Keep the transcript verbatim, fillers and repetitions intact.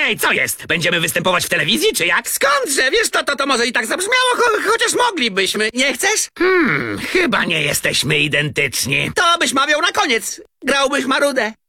Hej, co jest? Będziemy występować w telewizji, czy jak? Skądże? Wiesz, to, to, to może i tak zabrzmiało, cho chociaż moglibyśmy. Nie chcesz? Hmm, chyba nie jesteśmy identyczni. To byś mawiał na koniec. Grałbyś Marudę.